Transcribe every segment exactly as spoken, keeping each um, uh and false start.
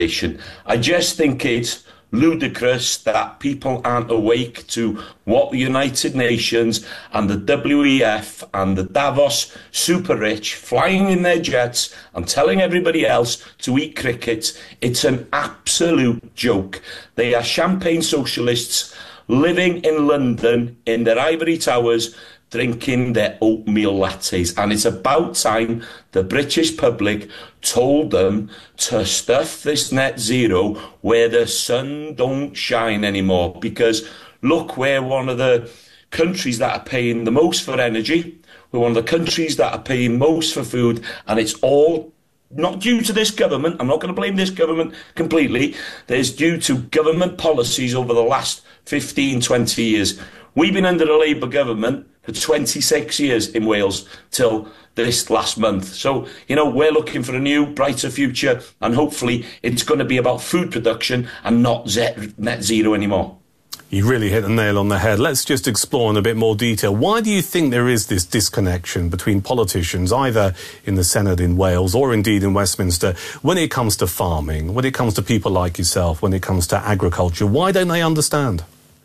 nation. I just think it's ludicrous that people aren't awake to what the United Nations and the W E F and the Davos super rich flying in their jets and telling everybody else to eat cricket. It's an absolute joke. They are champagne socialists living in London in their ivory towers, drinking their oatmeal lattes. And it's about time the British public told them to stuff this net zero where the sun don't shine anymore. Because look, we're one of the countries that are paying the most for energy. We're one of the countries that are paying most for food. And it's all not due to this government. I'm not going to blame this government completely. There's due to government policies over the last fifteen, twenty years. We've been under a Labour government for twenty-six years in Wales till this last month. So, you know, we're looking for a new, brighter future, and hopefully it's going to be about food production and not net zero anymore. You really hit the nail on the head. Let's just explore in a bit more detail. Why do you think there is this disconnection between politicians, either in the Senate in Wales or indeed in Westminster, when it comes to farming, when it comes to people like yourself, when it comes to agriculture? Why don't they understand?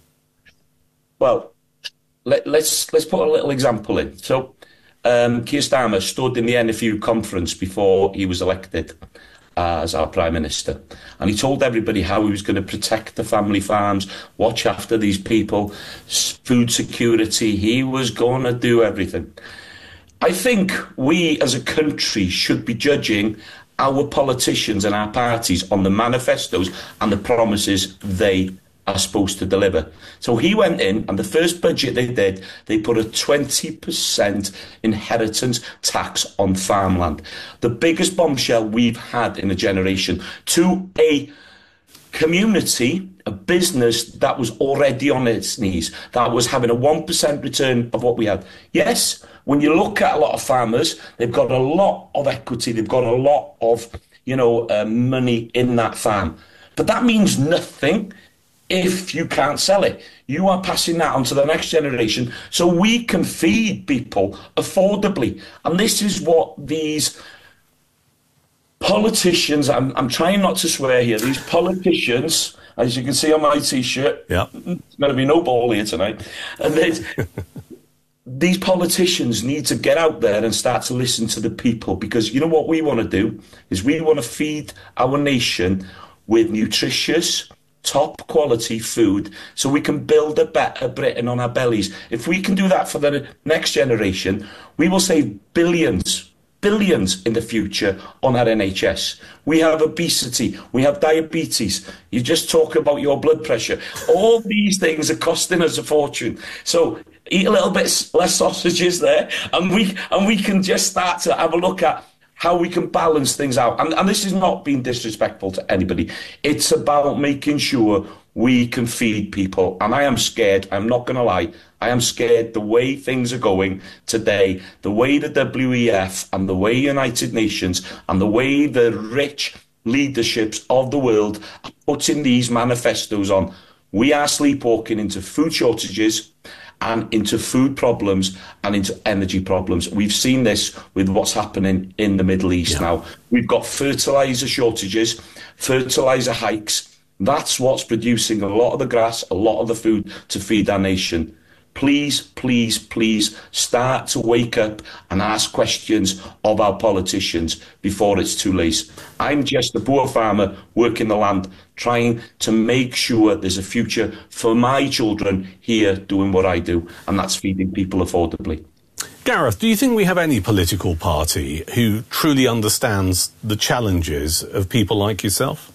Well, let, let's let's put a little example in. So, um, Keir Starmer stood in the N F U conference before he was elected as our Prime Minister, and he told everybody how he was going to protect the family farms, watch after these people, food security. He was going to do everything. I think we as a country should be judging our politicians and our parties on the manifestos and the promises they are supposed to deliver. So he went in, and the first budget they did, they put a twenty percent inheritance tax on farmland. The biggest bombshell we've had in a generation, to a community, a business that was already on its knees, that was having a one percent return of what we had. Yes, when you look at a lot of farmers, they've got a lot of equity, they've got a lot of, you know, uh, money in that farm. But that means nothing if you can't sell it. You are passing that on to the next generation so we can feed people affordably. And this is what these politicians, I'm, I'm trying not to swear here, these politicians, as you can see on my T-shirt, yeah. There's going to be no ball here tonight. And these politicians need to get out there and start to listen to the people, because you know what we want to do is we want to feed our nation with nutritious, top quality food so we can build a better Britain on our bellies. If we can do that for the next generation, we will save billions, billions in the future on our N H S. We have obesity, we have diabetes, you just talk about your blood pressure. All these things are costing us a fortune. So eat a little bit less sausages there, and we, and we can just start to have a look at how we can balance things out. And, and this is not being disrespectful to anybody. It's about making sure we can feed people. And I am scared, I'm not going to lie, I am scared the way things are going today, the way the W E F and the way United Nations and the way the rich leaderships of the world are putting these manifestos on. We are sleepwalking into food shortages and into food problems and into energy problems. We've seen this with what's happening in the Middle East yeah. now. We've got fertiliser shortages, fertiliser hikes. That's what's producing a lot of the grass, a lot of the food to feed our nation. Please, please, please start to wake up and ask questions of our politicians before it's too late. I'm just a poor farmer working the land, trying to make sure there's a future for my children here doing what I do, and that's feeding people affordably. Gareth, do you think we have any political party who truly understands the challenges of people like yourself?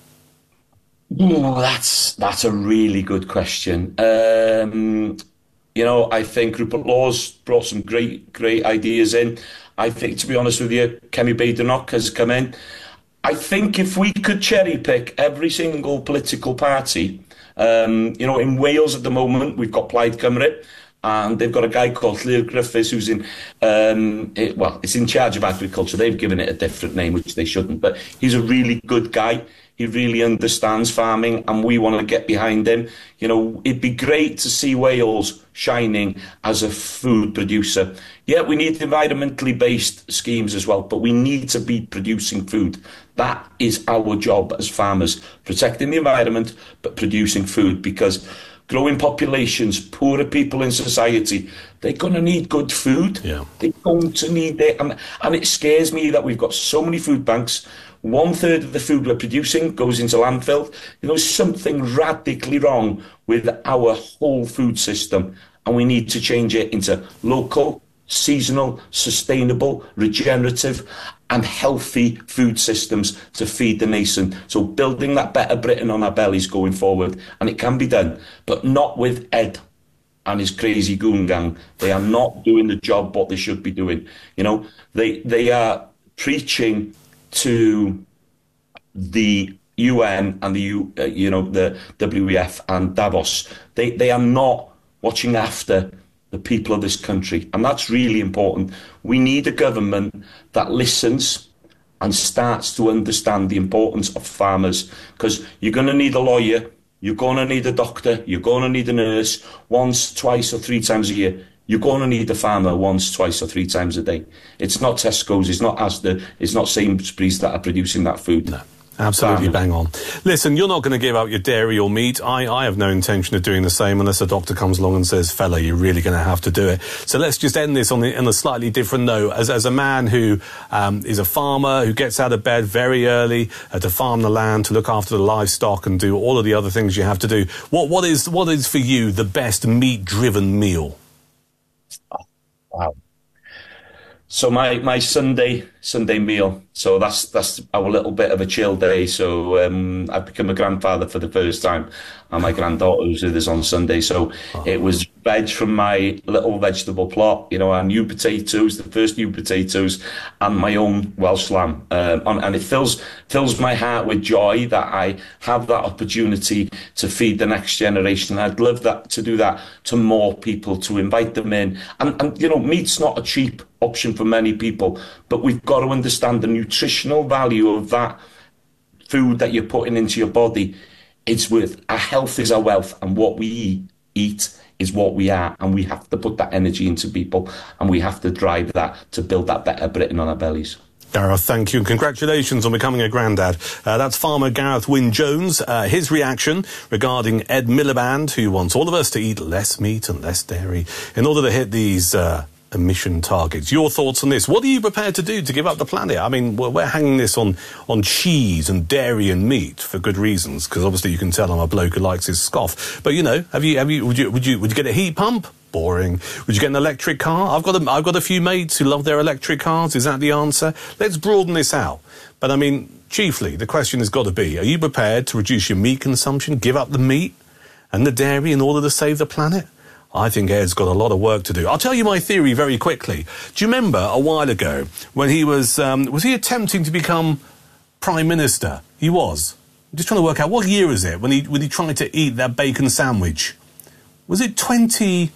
Ooh, that's, that's a really good question. Um... You know, I think Rupert Law's brought some great, great ideas in. I think, to be honest with you, Kemi Badenoch has come in. I think if we could cherry pick every single political party, um, you know, in Wales at the moment, we've got Plaid Cymru, and they've got a guy called Llywelyn Griffiths who's in, um, it, well, it's in charge of agriculture. They've given it a different name, which they shouldn't, but he's a really good guy. He really understands farming, and we want to get behind him. You know, it'd be great to see Wales shining as a food producer. Yeah, we need environmentally based schemes as well, but we need to be producing food. That is our job as farmers, protecting the environment, but producing food, because growing populations, poorer people in society, they're going to need good food. Yeah. They're going to need it. And, and it scares me that we've got so many food banks. One third of the food we're producing goes into landfill. You know, something radically wrong with our whole food system. And we need to change it into local, seasonal, sustainable, regenerative and healthy food systems to feed the nation. So building that better Britain on our bellies going forward. And it can be done, but not with Ed and his crazy goon gang. They are not doing the job what they should be doing. You know, they they are preaching to the U N and the U, uh, you know, the W E F and Davos. They they are not watching after the people of this country, and that's really important. We need a government that listens and starts to understand the importance of farmers, because you're going to need a lawyer, you're going to need a doctor, you're going to need a nurse once, twice or three times a year. You're going to need a farmer once, twice or three times a day. It's not Tesco's, it's not Asda, it's not Sainsbury's that are producing that food. No. Absolutely bang on. Listen, you're not going to give up your dairy or meat. I, I have no intention of doing the same unless a doctor comes along and says, fella, you're really going to have to do it. So let's just end this on, the, on a slightly different note. As, as a man who um, is a farmer, who gets out of bed very early uh, to farm the land, to look after the livestock and do all of the other things you have to do, what, what is, what is for you the best meat-driven meal? Oh, wow. So my, my Sunday Sunday meal, so that's that's our little bit of a chill day. So um, I've become a grandfather for the first time, and my granddaughter was with us on Sunday. So oh. It was veg from my little vegetable plot, you know, our new potatoes, the first new potatoes, and my own Welsh lamb. Um, and, and it fills fills my heart with joy that I have that opportunity to feed the next generation. I'd love that to do that to more people, to invite them in. And, and you know, meat's not a cheap option for many people, but we've got to understand the nutritional value of that food that you're putting into your body. It's worth, our health is our wealth, and what we eat is what we are, and we have to put that energy into people, and we have to drive that to build that better Britain on our bellies. Gareth, thank you, and congratulations on becoming a granddad. Uh, that's farmer Gareth Wyn-Jones. Uh, his reaction regarding Ed Miliband, who wants all of us to eat less meat and less dairy in order to hit these uh, emission targets. Your thoughts on this? What are you prepared to do to give up the planet? I mean, we're, we're hanging this on, on cheese and dairy and meat for good reasons, because obviously you can tell I'm a bloke who likes his scoff. But, you know, have you, have you, would you, would you, would you get a heat pump? Boring. Would you get an electric car? I've got a, I've got a few mates who love their electric cars. Is that the answer? Let's broaden this out. But, I mean, chiefly, the question has got to be, are you prepared to reduce your meat consumption, give up the meat and the dairy in order to save the planet? I think Ed's got a lot of work to do. I'll tell you my theory very quickly. Do you remember a while ago when he was, um, was he attempting to become Prime Minister? He was. I'm just trying to work out, what year is it when he, when he tried to eat that bacon sandwich? Was it twenty...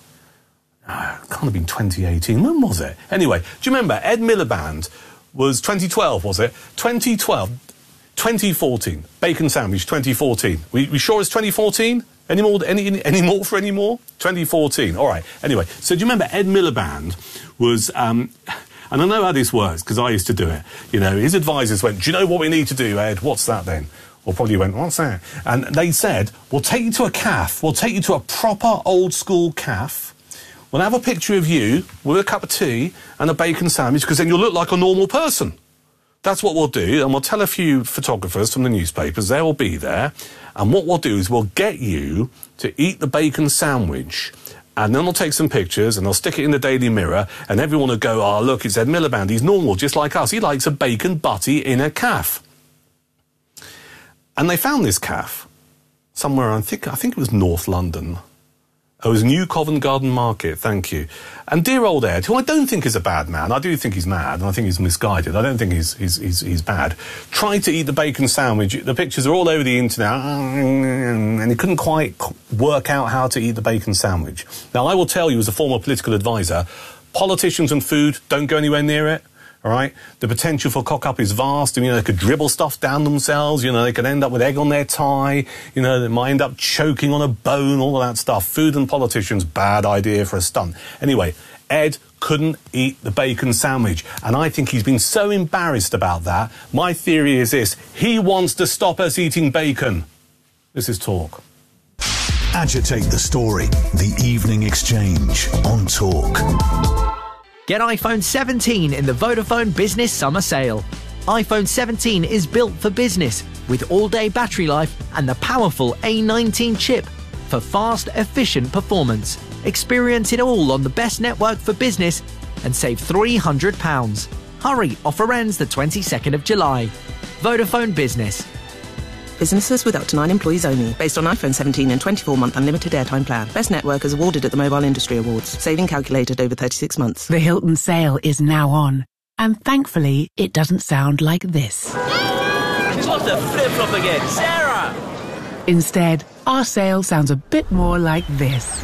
Oh, it can't have been twenty eighteen. When was it? Anyway, do you remember Ed Miliband was twenty twelve, was it? twenty twelve, twenty fourteen. Bacon sandwich, twenty fourteen. We, we sure it's twenty fourteen? Any more, any, any more for any more? twenty fourteen. All right. Anyway, so do you remember Ed Miliband was, um, and I know how this works because I used to do it. You know, his advisors went, do you know what we need to do, Ed? What's that then? Or probably went, what's that? And they said, we'll take you to a cafe. We'll take you to a proper old school cafe. We'll have a picture of you with a cup of tea and a bacon sandwich, because then you'll look like a normal person. That's what we'll do, and we'll tell a few photographers from the newspapers, they'll be there, and what we'll do is we'll get you to eat the bacon sandwich, and then we'll take some pictures, and they'll stick it in the Daily Mirror, and everyone will go, oh, look, it's Ed Miliband, he's normal, just like us, he likes a bacon butty in a cafe. And they found this cafe somewhere, I think, I think it was North London. It was New Covent Garden Market, thank you. And dear old Ed, who I don't think is a bad man, I do think he's mad, and I think he's misguided, I don't think he's, he's, he's, he's bad, tried to eat the bacon sandwich. The pictures are all over the internet, and he couldn't quite work out how to eat the bacon sandwich. Now, I will tell you, as a former political advisor, politicians and food, don't go anywhere near it. All right? The potential for cock-up is vast. I mean, you know, they could dribble stuff down themselves. You know, they could end up with egg on their tie. You know, they might end up choking on a bone, all of that stuff. Food and politicians, bad idea for a stunt. Anyway, Ed couldn't eat the bacon sandwich. And I think he's been so embarrassed about that. My theory is this: he wants to stop us eating bacon. This is Talk. Agitate the story. The Evening Exchange on Talk. Get iPhone seventeen in the Vodafone Business Summer Sale. iPhone seventeen is built for business with all-day battery life and the powerful A nineteen chip for fast, efficient performance. Experience it all on the best network for business and save three hundred pounds. Hurry, offer ends the twenty-second of July. Vodafone Business. Businesses with up to nine employees only. Based on iPhone seventeen and twenty-four month unlimited airtime plan. Best network is awarded at the Mobile Industry Awards. Saving calculated over thirty-six months. The Hilton sale is now on. And thankfully, it doesn't sound like this. What's the flip-flop again? Sarah! Instead, our sale sounds a bit more like this.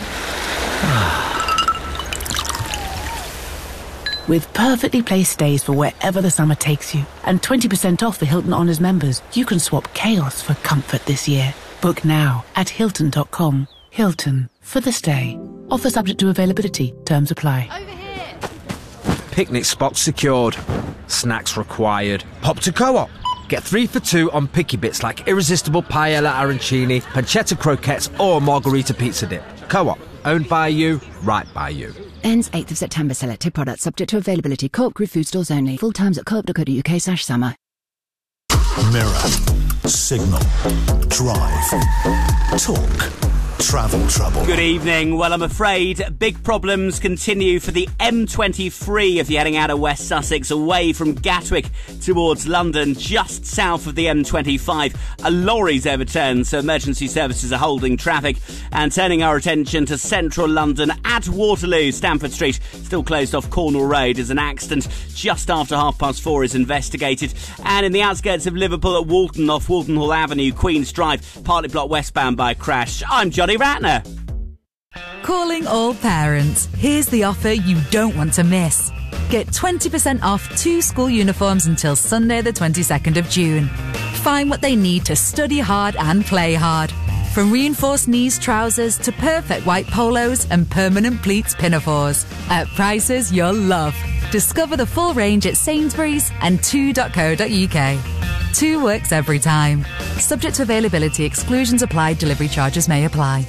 With perfectly placed stays for wherever the summer takes you, and twenty percent off for Hilton Honors members, you can swap chaos for comfort this year. Book now at Hilton dot com. Hilton, for the stay. Offer subject to availability. Terms apply. Over here. Picnic spots secured. Snacks required. Pop to Co-op. Get three for two on picky bits like irresistible paella arancini, pancetta croquettes or margarita pizza dip. Co-op. Owned by you, right by you. Ends eighth of September. Selected products subject to availability. Co-op Group food stores only. Full times at co op dot co dot uk slash summer. Mirror, Signal, Drive, Talk, Travel Trouble. Good evening. Well, I'm afraid big problems continue for the M twenty-three if you're heading out of West Sussex away from Gatwick towards London, just south of the M twenty-five. A lorry's overturned, so emergency services are holding traffic. And turning our attention to central London at Waterloo, Stamford Street, still closed off Cornwall Road as an accident just after half past four is investigated. And in the outskirts of Liverpool at Walton, off Walton Hall Avenue, Queen's Drive, partly blocked westbound by a crash. I'm Johnny Ratner. Calling all parents. Here's the offer you don't want to miss. Get twenty percent off two school uniforms until Sunday the twenty-second of June. Find what they need to study hard and play hard. From reinforced knees trousers to perfect white polos and permanent pleats pinafores. At prices you'll love. Discover the full range at Sainsbury's and two dot co dot uk. Two works every time. Subject to availability, exclusions apply, delivery charges may apply.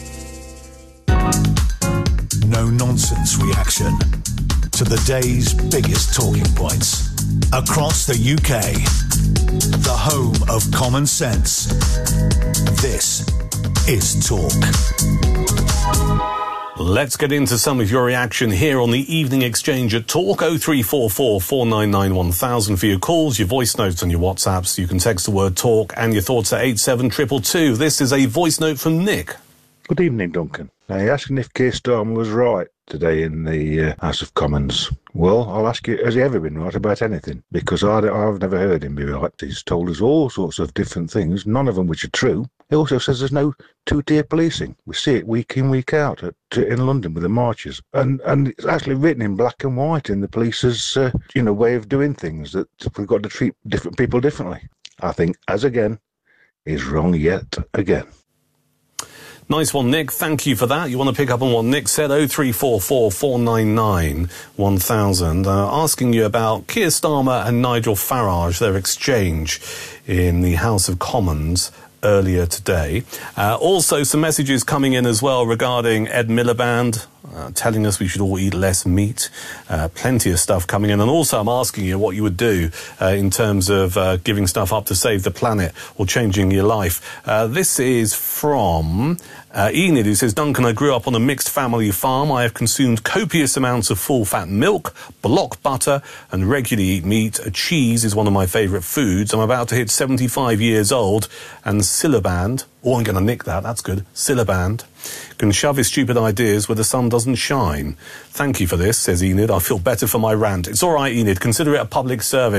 No nonsense reaction to the day's biggest talking points across the U K. The home of common sense. This is Talk. Let's get into some of your reaction here on the Evening Exchange at Talk. oh three four four, four nine nine, one thousand for your calls, your voice notes and your WhatsApps. You can text the word Talk and your thoughts at eight seven two two two. This is a voice note from Nick. Good evening, Duncan. Now, you're asking if Keir Starmer was right today in the uh, House of Commons. Well, I'll ask you, has he ever been right about anything? Because I, I've never heard him be right. He's told us all sorts of different things, none of them which are true. He also says there's no two-tier policing. We see it week in, week out at, in London with the marches. And and it's actually written in black and white in the police's uh, you know, way of doing things, that we've got to treat different people differently. I think, as again, is wrong yet again. Nice one, Nick. Thank you for that. You want to pick up on what Nick said? oh three four four, four nine nine, one thousand. Uh, asking you about Keir Starmer and Nigel Farage, their exchange in the House of Commons earlier today. Uh, also, some messages coming in as well regarding Ed Miliband, uh, telling us we should all eat less meat. Uh, plenty of stuff coming in. And also, I'm asking you what you would do uh, in terms of uh, giving stuff up to save the planet or changing your life. Uh, this is from uh, Enid, who says, Duncan, I grew up on a mixed family farm. I have consumed copious amounts of full-fat milk, block butter, and regularly eat meat. A cheese is one of my favourite foods. I'm about to hit seventy-five years old, and Siliband, oh, I'm going to nick that, that's good, Siliband, can shove his stupid ideas where the sun doesn't shine. Thank you for this, says Enid. I feel better for my rant. It's all right, Enid, consider it a public service.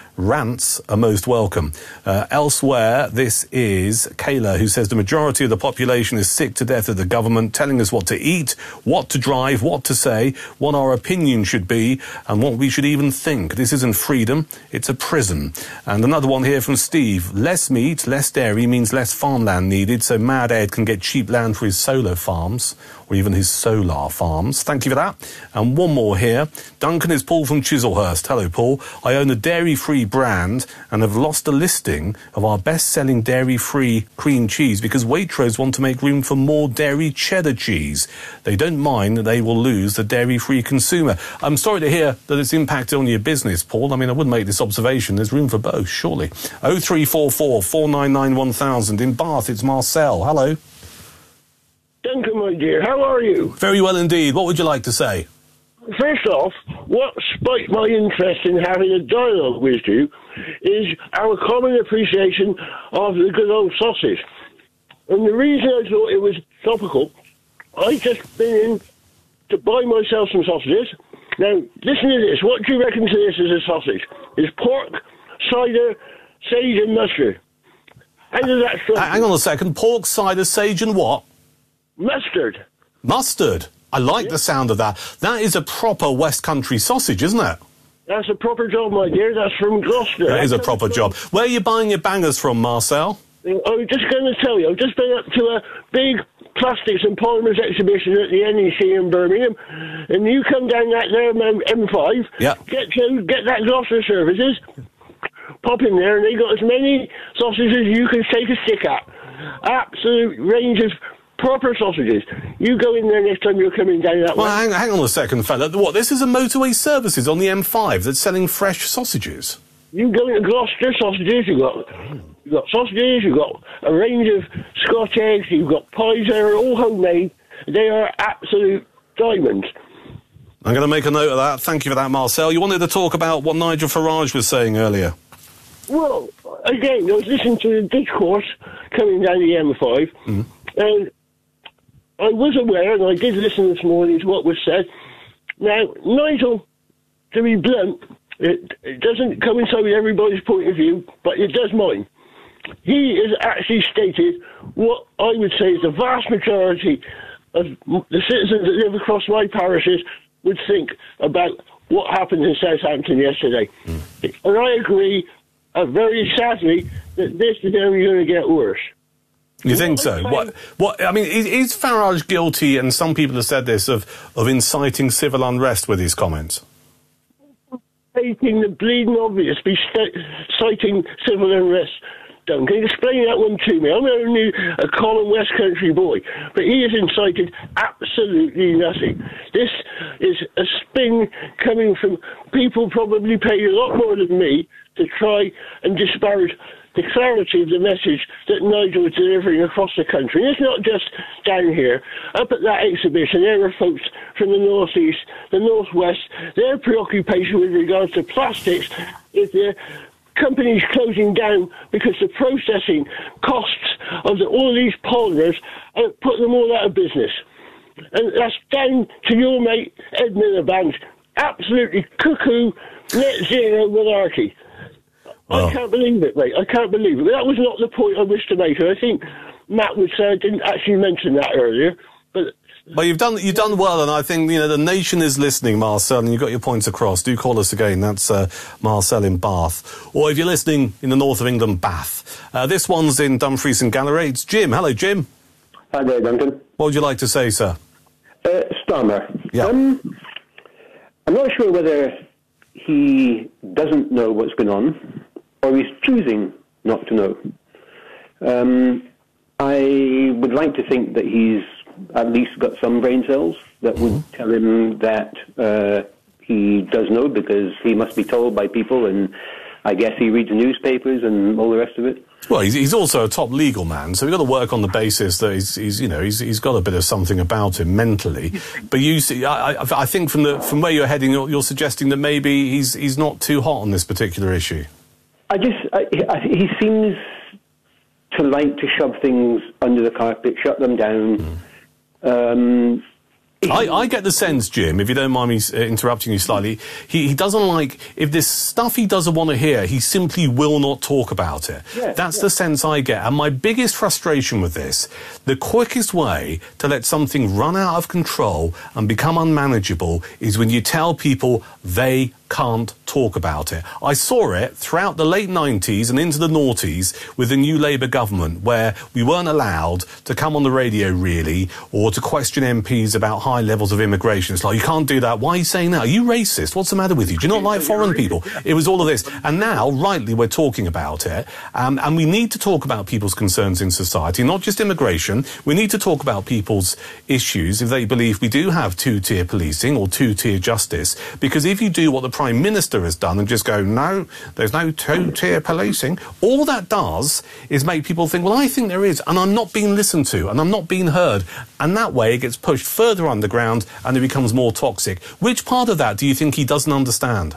Rants are most welcome. Uh, elsewhere, this is Kayla, who says the majority of the population is sick to death of the government telling us what to eat, what to drive, what to say, what our opinion should be, and what we should even think. This isn't freedom, it's a prison. And another one here from Steve. Less meat, less dairy means less farmland needed, so Mad Ed can get cheap land for his solar farms, or even his solar farms. Thank you for that. And one more here. Duncan is Paul from Chislehurst. Hello, Paul. I own a dairy-free brand and have lost a listing of our best-selling dairy-free cream cheese because Waitrose want to make room for more dairy cheddar cheese. They don't mind that they will lose the dairy-free consumer. I'm sorry to hear that it's impacted on your business, Paul. I mean, I wouldn't make this observation. There's room for both, surely. oh three four four, four nine nine, one thousand. In Bath, it's Marcel. Hello. Duncan, my dear, how are you? Very well indeed. What would you like to say? First off, what spiked my interest in having a dialogue with you is our common appreciation of the good old sausage. And the reason I thought it was topical, I just been in to buy myself some sausages. Now, listen to this. What do you reckon to this as a sausage? It's pork, cider, sage and mustard. How does that strike you? Hang on a second. Pork, cider, sage and what? Mustard. Mustard. I like yeah. the sound of that. That is a proper West Country sausage, isn't it? That's a proper job, my dear. That's from Gloucester. That is a proper job. Where are you buying your bangers from, Marcel? I was just going to tell you, I've just been up to a big plastics and polymers exhibition at the N E C in Birmingham, and you come down that there M five, yeah. get to get that Gloucester Services, pop in there, and they got as many sausages as you can take a stick at. Absolute range of proper sausages. You go in there next time you're coming down that well, way. Well, hang, hang on a second, fella. What, this is a motorway services on the M five that's selling fresh sausages? You go into Gloucester Sausages, you've got, you've got sausages, you've got a range of Scotch eggs, you've got pies, they're all homemade. They are absolute diamonds. I'm going to make a note of that. Thank you for that, Marcel. You wanted to talk about what Nigel Farage was saying earlier. Well, again, I was listening to the discourse coming down the M five, mm. and I was aware, and I did listen this morning to what was said. Now, Nigel, to be blunt, it, it doesn't coincide with everybody's point of view, but it does mine. He has actually stated what I would say is the vast majority of the citizens that live across my parishes would think about what happened in Southampton yesterday. Mm. And I agree, uh, very sadly, that this is only going to get worse. You think so? What? What? I mean, is, is Farage guilty? And some people have said this of of inciting civil unrest with his comments. Stating the bleeding obvious, be st- citing civil unrest. Duncan, explain that one to me. I'm only a common West Country boy, but he has incited absolutely nothing. This is a spin coming from people probably paid a lot more than me to try and disparage the clarity of the message that Nigel was delivering across the country. And it's not just down here. Up at that exhibition, there were folks from the northeast, the northwest. Their preoccupation with regards to plastics is the companies closing down because the processing costs of the, all these polymers uh, put them all out of business. And that's down to your mate, Ed Miliband. Absolutely cuckoo, net zero malarkey. Oh. I can't believe it, mate. I can't believe it. But that was not the point I wished to make. And I think Matt would say I didn't actually mention that earlier. But Well, you've done you've done well, and I think you know the nation is listening, Marcel, and you've got your points across. Do call us again. That's uh, Marcel in Bath, or if you're listening in the north of England, Bath. Uh, this one's in Dumfries and Galloway. It's Jim. Hello, Jim. Hi there, Duncan. What would you like to say, sir? Uh, Starmer. Yeah. Um, I'm not sure whether he doesn't know what's going on, or he's choosing not to know. Um, I would like to think that he's at least got some brain cells that would mm-hmm. tell him that uh, he does know, because he must be told by people, and I guess he reads newspapers and all the rest of it. Well, he's, he's also a top legal man, so we've got to work on the basis that he's, he's you know, he's, he's got a bit of something about him mentally. But you see, I, I, I think from the from where you're heading, you're, you're suggesting that maybe he's he's not too hot on this particular issue. I just, I, I, he seems to like to shove things under the carpet, shut them down. Mm. Um, I, I get the sense, Jim, if you don't mind me uh, interrupting you slightly, he, he doesn't like, if there's stuff he doesn't want to hear, he simply will not talk about it. Yeah, That's yeah. the sense I get. And my biggest frustration with this, the quickest way to let something run out of control and become unmanageable is when you tell people they can't talk about it. I saw it throughout the late nineties and into the noughties with the new Labour government, where we weren't allowed to come on the radio, really, or to question M Ps about high levels of immigration. It's like, you can't do that. Why are you saying that? Are you racist? What's the matter with you? Do you not like foreign people? It was all of this. And now, rightly, we're talking about it. Um, and we need to talk about people's concerns in society, not just immigration. We need to talk about people's issues if they believe we do have two-tier policing or two-tier justice. Because if you do what the Prime Minister has done and just go, no, there's no two-tier policing, all that does is make people think, well, I think there is, and I'm not being listened to, and I'm not being heard. And that way it gets pushed further underground and it becomes more toxic. Which part of that do you think he doesn't understand?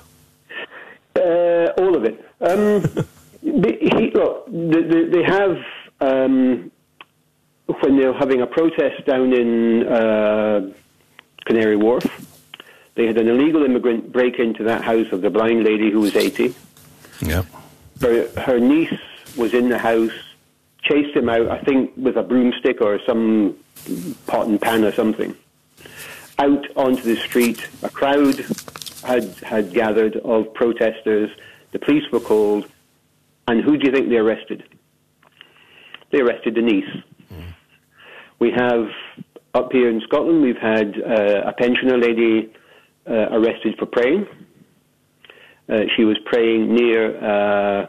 Uh, all of it. Um, the, he, look, the, the, they have, um, when they're having a protest down in uh, Canary Wharf, they had an illegal immigrant break into that house of the blind lady who was eighty. Yep. Her, her niece was in the house, chased him out, I think with a broomstick or some pot and pan or something, out onto the street. A crowd had, had gathered of protesters. The police were called. And who do you think they arrested? They arrested the niece. Mm. We have, up here in Scotland, we've had uh, a pensioner lady Uh, arrested for praying. Uh, she was praying near uh,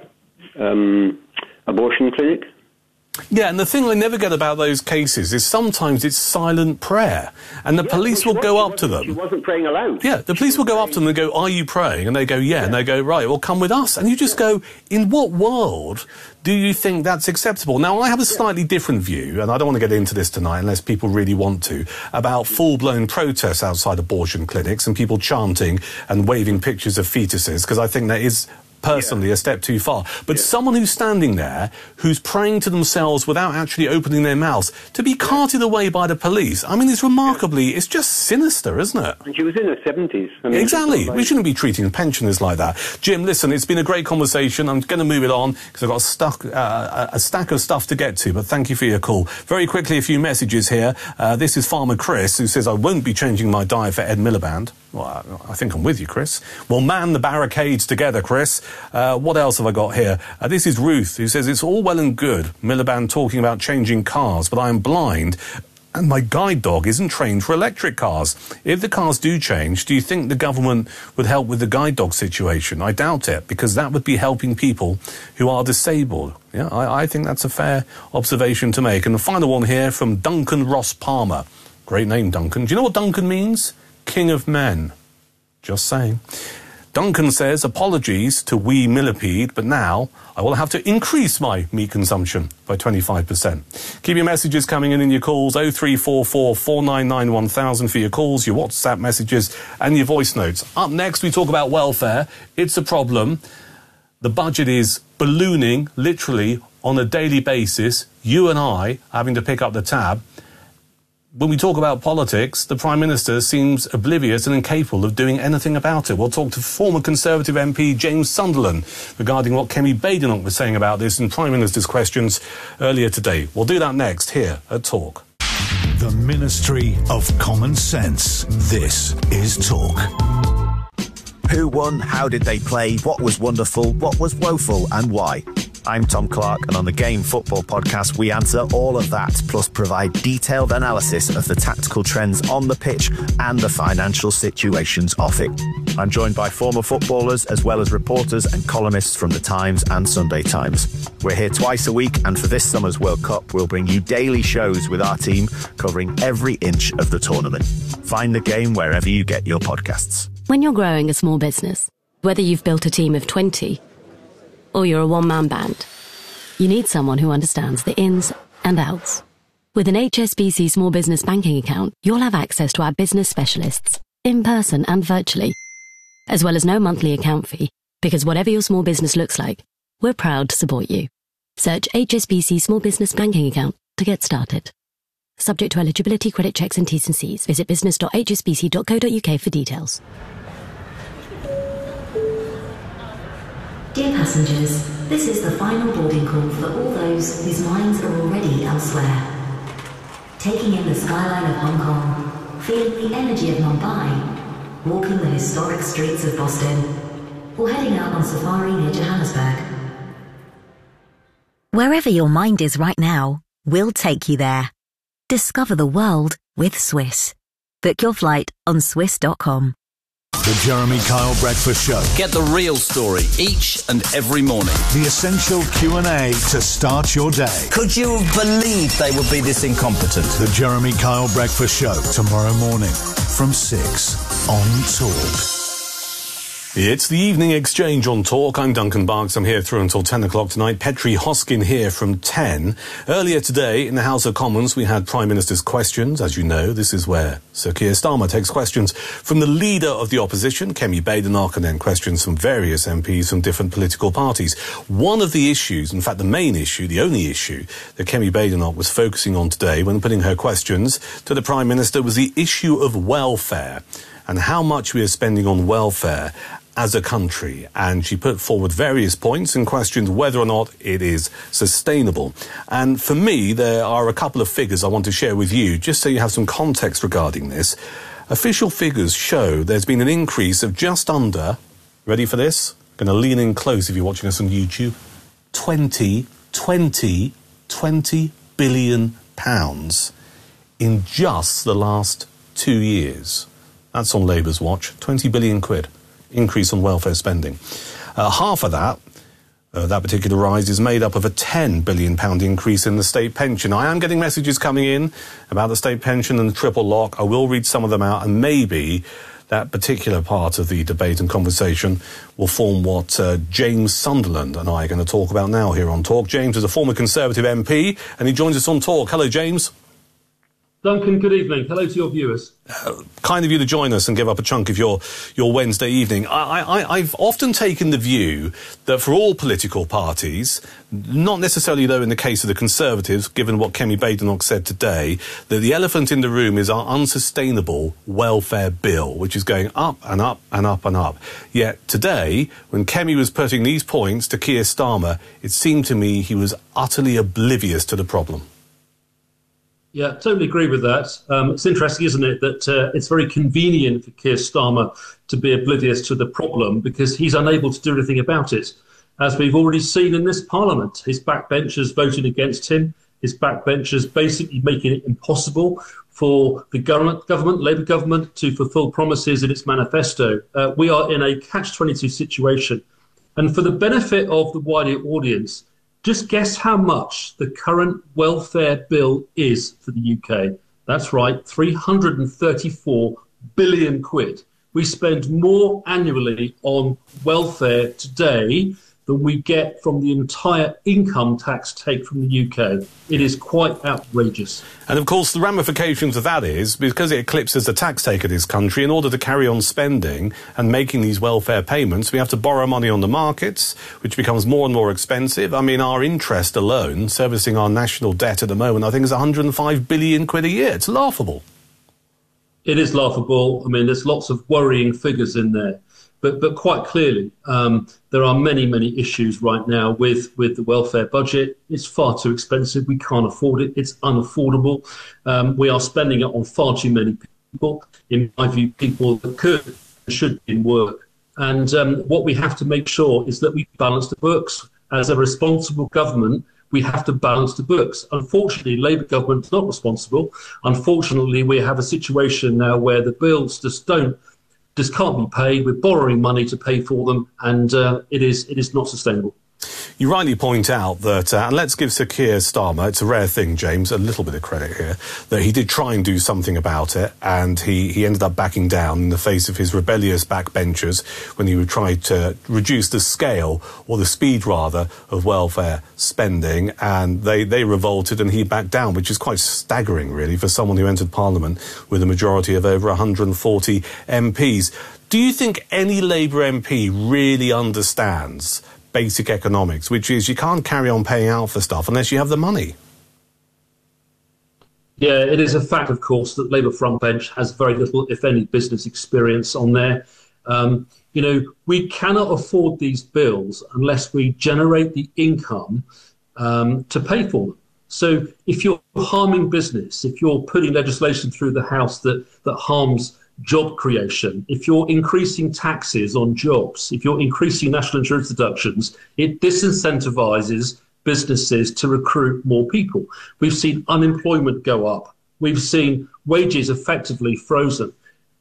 um, abortion clinic. Yeah, and the thing I never get about those cases is sometimes it's silent prayer, and the yeah, police well, will go up to She them. wasn't praying aloud. Yeah, the police will go up to them and go, are you praying? And they go, yeah, yeah. And they go, right, well, come with us. And you just yeah. go, in what world do you think that's acceptable? Now, I have a slightly different view, and I don't want to get into this tonight unless people really want to, about full-blown protests outside abortion clinics and people chanting and waving pictures of fetuses, because I think that is personally yeah. a step too far. But yeah. someone who's standing there, who's praying to themselves without actually opening their mouths, to be carted away by the police, I mean, it's remarkably, it's just sinister, isn't it? And she was in her seventies. I mean, exactly. Like... We shouldn't be treating pensioners like that. Jim, listen, it's been a great conversation. I'm going to move it on because I've got a, stuck, uh, a stack of stuff to get to, but thank you for your call. Very quickly, a few messages here. Uh, this is Farmer Chris, who says, I won't be changing my diet for Ed Miliband. Well, I think I'm with you, Chris. Well, man the barricades together, Chris. Uh, what else have I got here? Uh, this is Ruth, who says, it's all well and good, Miliband talking about changing cars, but I am blind and my guide dog isn't trained for electric cars. If the cars do change, do you think the government would help with the guide dog situation? I doubt it, because that would be helping people who are disabled. Yeah, I, I think that's a fair observation to make. And the final one here from Duncan Ross Palmer. Great name, Duncan. Do you know what Duncan means? King of men. Just saying. Duncan says, apologies to wee millipede, but now I will have to increase my meat consumption by twenty-five percent. Keep your messages coming in and your calls, oh three four four, four nine nine, one thousand for your calls, your WhatsApp messages and your voice notes. Up next, we talk about welfare. It's a problem. The budget is ballooning, literally, on a daily basis. You and I having to pick up the tab. When we talk about politics, the Prime Minister seems oblivious and incapable of doing anything about it. We'll talk to former Conservative M P James Sunderland regarding what Kemi Badenoch was saying about this in Prime Minister's questions earlier today. We'll do that next here at Talk. The Ministry of Common Sense. This is Talk. Who won? How did they play? What was wonderful? What was woeful? And why? I'm Tom Clark, and on the Game Football Podcast, we answer all of that, plus provide detailed analysis of the tactical trends on the pitch and the financial situations off it. I'm joined by former footballers, as well as reporters and columnists from The Times and Sunday Times. We're here twice a week, and for this summer's World Cup, we'll bring you daily shows with our team covering every inch of the tournament. Find the game wherever you get your podcasts. When you're growing a small business, whether you've built a team of twenty or you're a one-man band, you need someone who understands the ins and outs. With an H S B C Small Business Banking account, you'll have access to our business specialists, in person and virtually, as well as no monthly account fee, because whatever your small business looks like, we're proud to support you. Search H S B C Small Business Banking account to get started. Subject to eligibility, credit checks and T's and C's. Visit business dot h s b c dot co dot u k for details. Dear passengers, this is the final boarding call for all those whose minds are already elsewhere. Taking in the skyline of Hong Kong, feeling the energy of Mumbai, walking the historic streets of Boston, or heading out on safari near Johannesburg. Wherever your mind is right now, we'll take you there. Discover the world with Swiss. Book your flight on swiss dot com. The Jeremy Kyle Breakfast Show. Get the real story each and every morning. The essential Q and A to start your day. Could you have believed they would be this incompetent? The Jeremy Kyle Breakfast Show, tomorrow morning from six on Talk. It's the Evening Exchange on Talk. I'm Duncan Barks. I'm here through until ten o'clock tonight. Petri Hoskin here from ten. Earlier today in the House of Commons, we had Prime Minister's questions. As you know, this is where Sir Keir Starmer takes questions from the leader of the opposition, Kemi Badenoch, and then questions from various M Ps from different political parties. One of the issues, in fact the main issue, the only issue that Kemi Badenoch was focusing on today when putting her questions to the Prime Minister was the issue of welfare and how much we are spending on welfare as a country, and she put forward various points and questioned whether or not it is sustainable. And for me, there are a couple of figures I want to share with you, just so you have some context regarding this. Official figures show there's been an increase of just under, ready for this? Going to lean in close if you're watching us on YouTube, twenty, twenty, twenty billion pounds in just the last two years. That's on Labour's watch, twenty billion quid. Increase on welfare spending. Uh, half of that, uh, that particular rise, is made up of a ten billion pounds increase in the state pension. I am getting messages coming in about the state pension and the triple lock. I will read some of them out, and maybe that particular part of the debate and conversation will form what uh, James Sunderland and I are going to talk about now here on Talk. James is a former Conservative M P, and he joins us on Talk. Hello, James. Duncan, good evening. Hello to your viewers. Uh, kind of you to join us and give up a chunk of your, your Wednesday evening. I, I, I've often taken the view that for all political parties, not necessarily though in the case of the Conservatives, given what Kemi Badenoch said today, that the elephant in the room is our unsustainable welfare bill, which is going up and up and up and up. Yet today, when Kemi was putting these points to Keir Starmer, it seemed to me he was utterly oblivious to the problem. Yeah, totally agree with that. Um, it's interesting, isn't it, that uh, it's very convenient for Keir Starmer to be oblivious to the problem because he's unable to do anything about it. As we've already seen in this Parliament, his backbenchers voting against him, his backbenchers basically making it impossible for the government, government, Labour government, to fulfil promises in its manifesto. Uh, we are in a catch twenty-two situation. And for the benefit of the wider audience, just guess how much the current welfare bill is for the U K. That's right, three hundred thirty-four billion quid. We spend more annually on welfare today than we get from the entire income tax take from the U K. It is quite outrageous. And of course, the ramifications of that is, because it eclipses the tax take of this country, in order to carry on spending and making these welfare payments, we have to borrow money on the markets, which becomes more and more expensive. I mean, our interest alone, servicing our national debt at the moment, I think is one hundred and five billion quid a year. It's laughable. It is laughable. I mean, there's lots of worrying figures in there. But, but quite clearly, um, there are many, many issues right now with, with the welfare budget. It's far too expensive. We can't afford it. It's unaffordable. Um, we are spending it on far too many people, in my view, people that could and should be in work. And um, what we have to make sure is that we balance the books. As a responsible government, we have to balance the books. Unfortunately, Labour government's not responsible. Unfortunately, we have a situation now where the bills just don't just can't be paid. We're borrowing money to pay for them, and uh, it is it is not sustainable. You rightly point out that, uh, and let's give Sir Keir Starmer, it's a rare thing, James, a little bit of credit here, that he did try and do something about it, and he, he ended up backing down in the face of his rebellious backbenchers when he would try to reduce the scale, or the speed rather, of welfare spending, and they, they revolted and he backed down, which is quite staggering, really, for someone who entered Parliament with a majority of over one hundred and forty M Ps. Do you think any Labour M P really understands basic economics, which is you can't carry on paying out for stuff unless you have the money? Yeah, it is a fact, of course, that Labour front bench has very little, if any, business experience on there. Um, you know, we cannot afford these bills unless we generate the income um, to pay for them. So if you're harming business, if you're putting legislation through the House that, that harms job creation, if you're increasing taxes on jobs, if you're increasing national insurance deductions, it disincentivises businesses to recruit more people. We've seen unemployment go up. We've seen wages effectively frozen.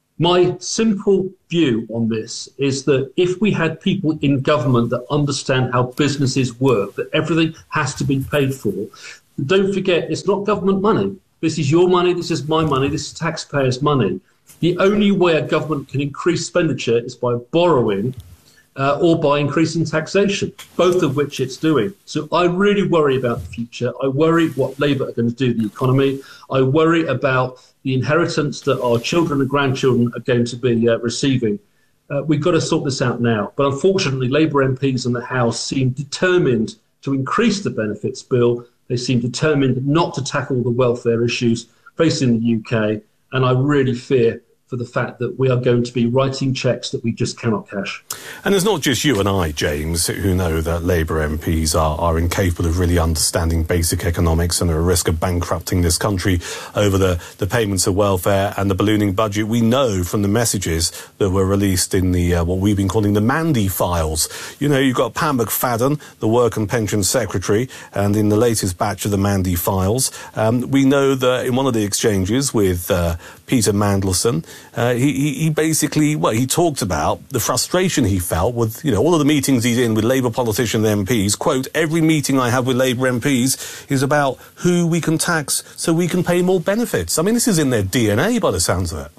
My simple view on this is that if we had people in government that understand how businesses work, that everything has to be paid for, don't forget, it's not government money. This is your money, this is my money, this is taxpayers' money. The only way a government can increase expenditure is by borrowing uh, or by increasing taxation, both of which it's doing. So I really worry about the future. I worry what Labour are going to do to the economy. I worry about the inheritance that our children and grandchildren are going to be uh, receiving. Uh, we've got to sort this out now. But unfortunately, Labour M Ps in the House seem determined to increase the benefits bill. They seem determined not to tackle the welfare issues facing the U K. And I really fear for the fact that we are going to be writing cheques that we just cannot cash. And it's not just you and I, James, who know that Labour M Ps are, are incapable of really understanding basic economics and are at risk of bankrupting this country over the, the payments of welfare and the ballooning budget. We know from the messages that were released in the uh, what we've been calling the Mandy files. You know, you've got Pam McFadden, the Work and Pensions Secretary, and in the latest batch of the Mandy files, um, we know that in one of the exchanges with uh, Peter Mandelson, Uh, he, he, he basically, well, he talked about the frustration he felt with, you know, all of the meetings he's in with Labour politicians and M Ps. Quote, every meeting I have with Labour M Ps is about who we can tax so we can pay more benefits. I mean, this is in their D N A by the sounds of it.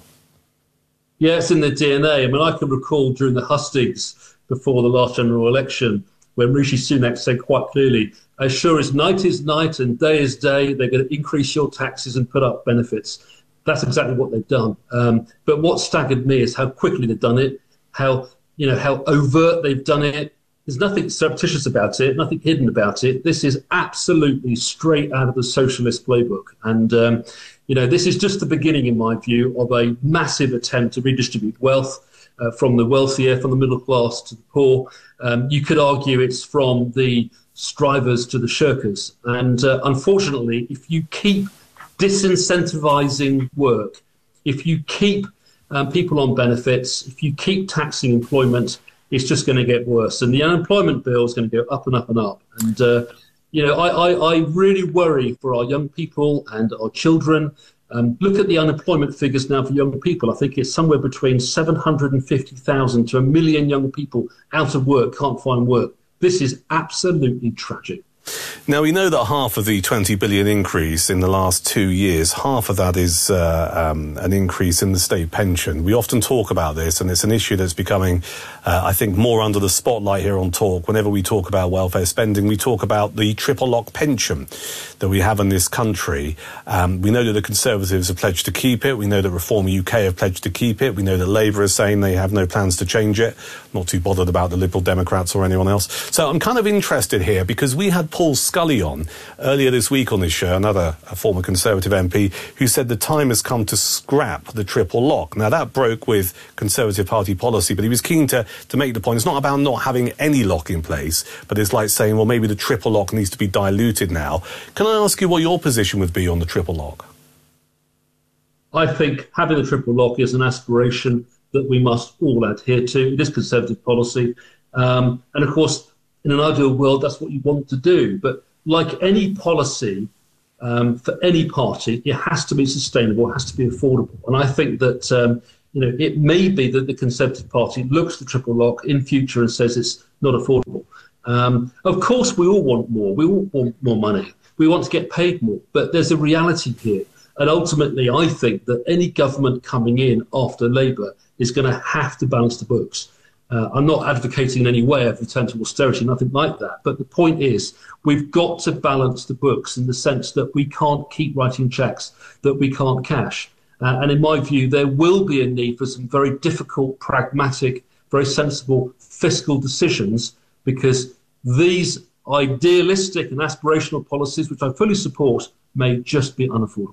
Yeah, it's in their D N A. I mean, I can recall during the hustings before the last general election when Rishi Sunak said quite clearly, as sure as night is night and day is day, they're going to increase your taxes and put up benefits. That's exactly what they've done. Um, but what staggered me is how quickly they've done it, how, you know, how overt they've done it. There's nothing surreptitious about it, nothing hidden about it. This is absolutely straight out of the socialist playbook. And, um, you know, this is just the beginning, in my view, of a massive attempt to redistribute wealth uh, from the wealthier, from the middle class to the poor. Um, you could argue it's from the strivers to the shirkers. And uh, unfortunately, if you keep disincentivizing work, if you keep um, people on benefits, if you keep taxing employment, it's just going to get worse. And the unemployment bill is going to go up and up and up. And, uh, you know, I, I, I really worry for our young people and our children. Um, look at the unemployment figures now for young people. I think it's somewhere between seven hundred fifty thousand to a million young people out of work, can't find work. This is absolutely tragic. Now, we know that half of the twenty billion increase in the last two years, half of that is uh, um, an increase in the state pension. We often talk about this, and it's an issue that's becoming, uh, I think, more under the spotlight here on Talk. Whenever we talk about welfare spending, we talk about the triple lock pension that we have in this country. Um, we know that the Conservatives have pledged to keep it. We know that Reform U K have pledged to keep it. We know that Labour is saying they have no plans to change it. Not too bothered about the Liberal Democrats or anyone else. So I'm kind of interested here because we had Paul Scully on earlier this week on this show, another a former Conservative M P, who said the time has come to scrap the triple lock. Now, that broke with Conservative Party policy, but he was keen to, to make the point it's not about not having any lock in place, but it's like saying, well, maybe the triple lock needs to be diluted now. Can I ask you what your position would be on the triple lock? I think having the triple lock is an aspiration that we must all adhere to. It is Conservative policy. Um, and, of course, in an ideal world, that's what you want to do. But like any policy um, for any party, it has to be sustainable, it has to be affordable. And I think that, um, you know, it may be that the Conservative Party looks at the triple lock in future and says it's not affordable. Um, of course, we all want more. We all want more money. We want to get paid more. But there's a reality here. And ultimately, I think that any government coming in after Labour is going to have to balance the books. Uh, I'm not advocating in any way a return to austerity, nothing like that. But the point is, we've got to balance the books in the sense that we can't keep writing cheques that we can't cash. Uh, and in my view, there will be a need for some very difficult, pragmatic, very sensible fiscal decisions, because these idealistic and aspirational policies, which I fully support, may just be unaffordable.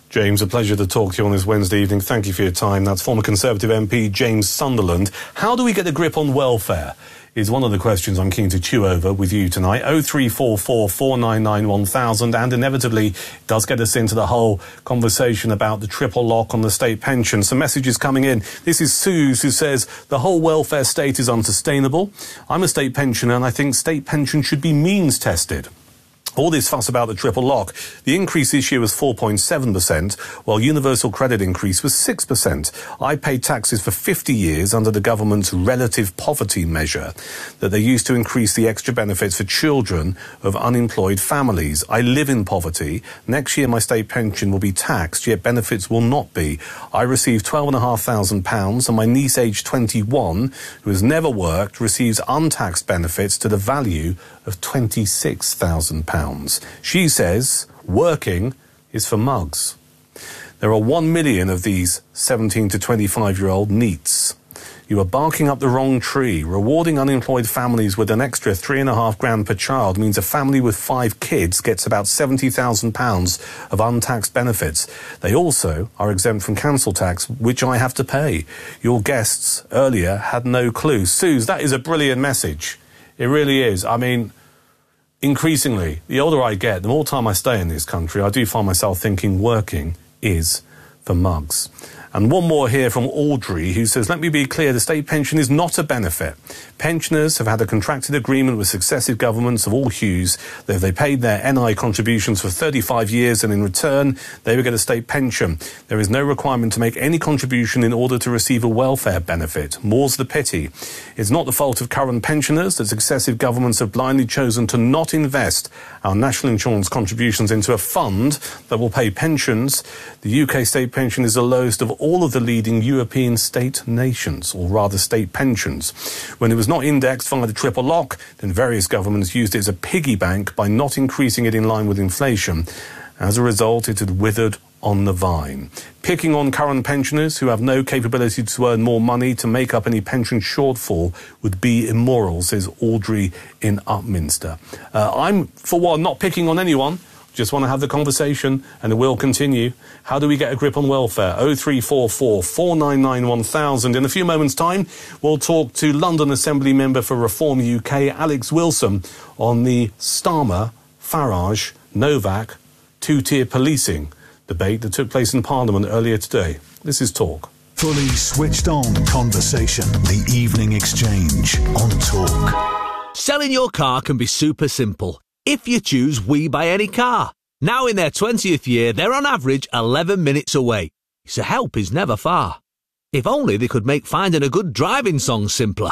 James, a pleasure to talk to you on this Wednesday evening. Thank you for your time. That's former Conservative M P James Sunderland. How do we get a grip on welfare is one of the questions I'm keen to chew over with you tonight. oh three four four, four nine nine, one thousand, and inevitably does get us into the whole conversation about the triple lock on the state pension. Some messages coming in. This is Suze, who says the whole welfare state is unsustainable. I'm a state pensioner and I think state pension should be means tested. All this fuss about the triple lock. The increase this year was four point seven percent, while universal credit increase was six percent. I paid taxes for fifty years under the government's relative poverty measure that they used to increase the extra benefits for children of unemployed families. I live in poverty. Next year my state pension will be taxed, yet benefits will not be. I receive twelve and a half thousand pounds, and my niece, aged twenty-one, who has never worked, receives untaxed benefits to the value of twenty-six thousand pounds. She says working is for mugs. There are one million of these seventeen to twenty-five-year-old NEETs. You are barking up the wrong tree. Rewarding unemployed families with an extra three and a half grand per child means a family with five kids gets about seventy thousand pounds of untaxed benefits. They also are exempt from council tax, which I have to pay. Your guests earlier had no clue. Suze, that is a brilliant message. It really is. I mean, increasingly, the older I get, the more time I stay in this country, I do find myself thinking working is for mugs. And one more here from Audrey, who says, let me be clear, the state pension is not a benefit. Pensioners have had a contracted agreement with successive governments of all hues that if they paid their N I contributions for thirty-five years and in return they would get a state pension. There is no requirement to make any contribution in order to receive a welfare benefit. More's the pity. It's not the fault of current pensioners that successive governments have blindly chosen to not invest our national insurance contributions into a fund that will pay pensions. The U K state pension is the lowest of all of the leading European state nations, or rather state pensions. When it was not indexed via the triple lock, then various governments used it as a piggy bank by not increasing it in line with inflation. As a result, it had withered on the vine. Picking on current pensioners who have no capability to earn more money to make up any pension shortfall would be immoral, says Audrey in Upminster. Uh, I'm, for one, not picking on anyone. Just want to have the conversation, and it will continue. How do we get a grip on welfare? oh three four four, four nine nine, one thousand. In a few moments' time, we'll talk to London Assembly Member for Reform U K, Alex Wilson, on the Starmer, Farage, Novak, two-tier policing debate that took place in Parliament earlier today. This is Talk. Fully switched on conversation. The Evening Exchange on Talk. Selling your car can be super simple if you choose We Buy Any Car. Now in their twentieth year, they're on average eleven minutes away, so help is never far. If only they could make finding a good driving song simpler.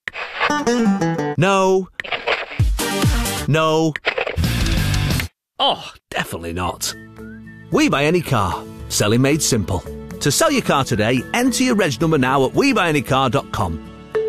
No. No. Oh, definitely not. We Buy Any Car. Selling made simple. To sell your car today, enter your reg number now at we buy any car dot com.